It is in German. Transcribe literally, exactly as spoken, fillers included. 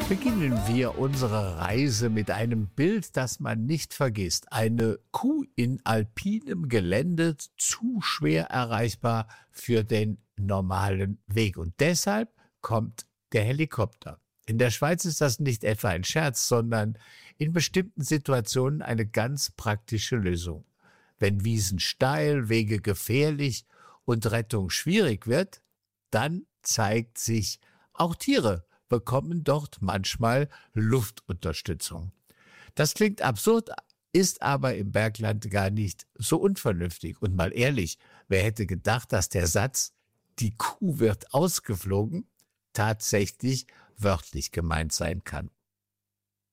Beginnen wir unsere Reise mit einem Bild, das man nicht vergisst. Eine Kuh in alpinem Gelände, zu schwer erreichbar für den normalen Weg. Und deshalb kommt der Helikopter. In der Schweiz ist das nicht etwa ein Scherz, sondern in bestimmten Situationen eine ganz praktische Lösung. Wenn Wiesen steil, Wege gefährlich und Rettung schwierig wird, dann zeigt sich, auch Tiere bekommen dort manchmal Luftunterstützung. Das klingt absurd, ist aber im Bergland gar nicht so unvernünftig. Und mal ehrlich, wer hätte gedacht, dass der Satz „die Kuh wird ausgeflogen" tatsächlich wörtlich gemeint sein kann.